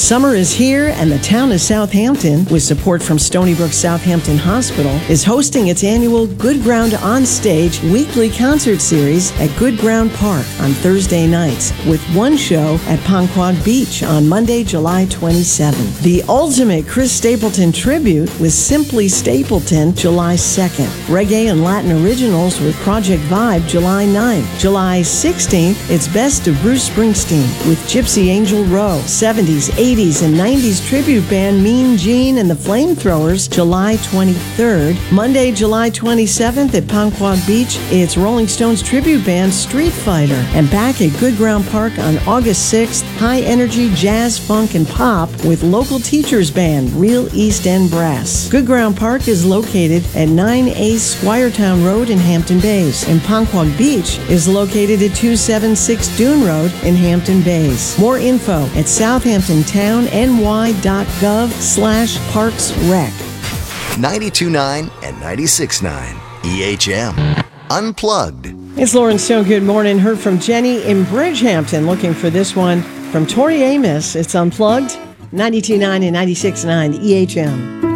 Summer is here, and the town of Southampton, with support from Stony Brook Southampton Hospital, is hosting its annual Good Ground On Stage weekly concert series at Good Ground Park on Thursday nights, with one show at Ponquag Beach on Monday, July 27th. The ultimate Chris Stapleton tribute with Simply Stapleton, July 2nd. Reggae and Latin originals with Project Vibe, July 9th. July 16th, it's Best of Bruce Springsteen with Gypsy Angel Row. 70s, 80s, and 90s tribute band Mean Gene and the Flamethrowers, July 23rd. Monday, July 27th at Ponquag Beach, it's Rolling Stones tribute band Street Fighter. And back at Good Ground Park on August 6th, high energy jazz, funk, and pop with local teachers band Real East End Brass. Good Ground Park is located at 9A Squiretown Road in Hampton Bays, and Ponquag Beach is located at 276 Dune Road in Hampton Bays. More info at southamptontowny.gov/parksrec. 92.9 and 96.9 EHM. Unplugged. It's Lauren Stone. Good morning. Heard from Jenny in Bridgehampton looking for this one from Tori Amos. It's Unplugged. 92.9 and 96.9 EHM.